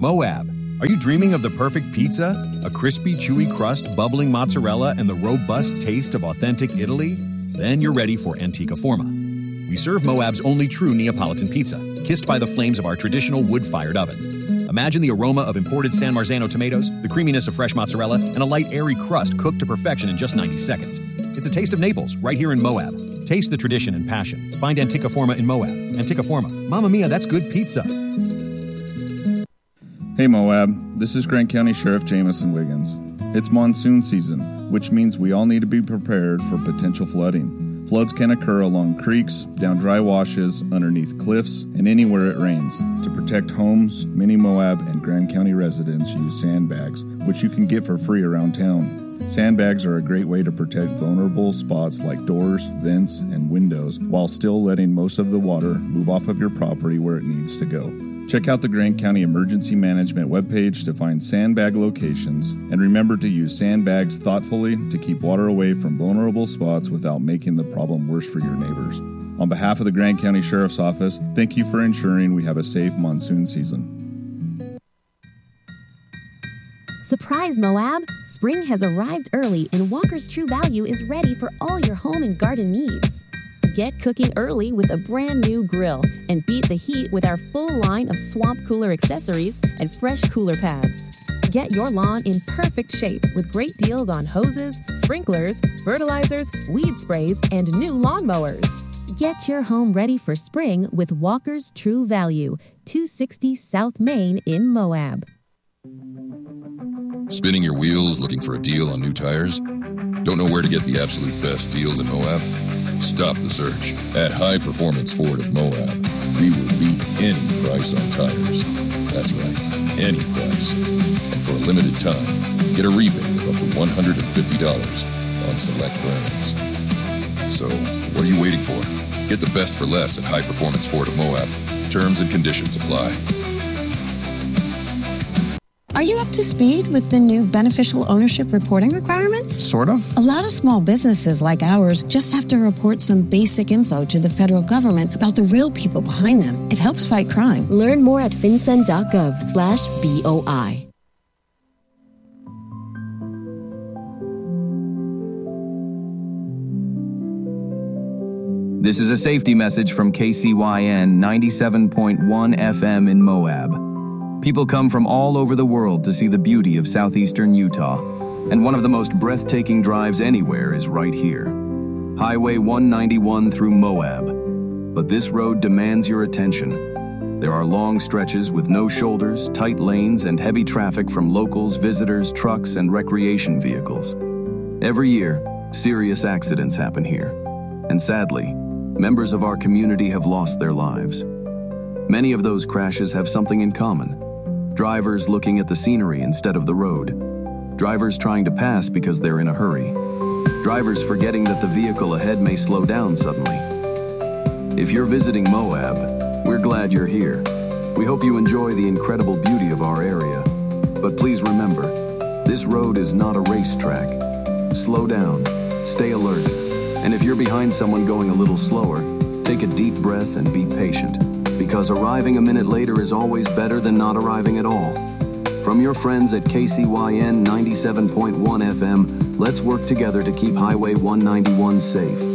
Moab. Are you dreaming of the perfect pizza? A crispy, chewy crust, bubbling mozzarella, and the robust taste of authentic Italy? Then you're ready for Antica Forma. We serve Moab's only true Neapolitan pizza, kissed by the flames of our traditional wood-fired oven. Imagine the aroma of imported San Marzano tomatoes, the creaminess of fresh mozzarella, and a light, airy crust cooked to perfection in just 90 seconds. It's a taste of Naples, right here in Moab. Taste the tradition and passion. Find Antica Forma in Moab. Antica Forma. Mamma mia, that's good pizza. Hey Moab, this is Grant County Sheriff Jamison Wiggins. It's monsoon season, which means we all need to be prepared for potential flooding. Floods can occur along creeks, down dry washes, underneath cliffs, and anywhere it rains. To protect homes, many Moab and Grand County residents use sandbags, which you can get for free around town. Sandbags are a great way to protect vulnerable spots like doors, vents, and windows, while still letting most of the water move off of your property where it needs to go. Check out the Grand County Emergency Management webpage to find sandbag locations, and remember to use sandbags thoughtfully to keep water away from vulnerable spots without making the problem worse for your neighbors. On behalf of the Grand County Sheriff's Office, thank you for ensuring we have a safe monsoon season. Surprise, Moab! Spring has arrived early and Walker's True Value is ready for all your home and garden needs. Get cooking early with a brand new grill and beat the heat with our full line of swamp cooler accessories and fresh cooler pads. Get your lawn in perfect shape with great deals on hoses, sprinklers, fertilizers, weed sprays, and new lawnmowers. Get your home ready for spring with Walker's True Value, 260 South Main in Moab. Spinning your wheels looking for a deal on new tires? Don't know where to get the absolute best deals in Moab? Stop the search. At High Performance Ford of Moab, we will beat any price on tires. That's right, any price. And for a limited time, get a rebate of up to $150 on select brands. So, what are you waiting for? Get the best for less at High Performance Ford of Moab. Terms and conditions apply. Are you up to speed with the new beneficial ownership reporting requirements? Sort of. A lot of small businesses like ours just have to report some basic info to the federal government about the real people behind them. It helps fight crime. Learn more at fincen.gov/BOI. This is a safety message from KCYN 97.1 FM in Moab. People come from all over the world to see the beauty of southeastern Utah, and one of the most breathtaking drives anywhere is right here. Highway 191 through Moab. But this road demands your attention. There are long stretches with no shoulders, tight lanes, and heavy traffic from locals, visitors, trucks, and recreation vehicles. Every year, serious accidents happen here, and sadly, members of our community have lost their lives. Many of those crashes have something in common. Drivers looking at the scenery instead of the road. Drivers trying to pass because they're in a hurry. Drivers forgetting that the vehicle ahead may slow down suddenly. If you're visiting Moab, we're glad you're here. We hope you enjoy the incredible beauty of our area. But please remember, this road is not a racetrack. Slow down, stay alert, and if you're behind someone going a little slower, take a deep breath and be patient. Because arriving a minute later is always better than not arriving at all. From your friends at KCYN 97.1 FM, let's work together to keep Highway 191 safe.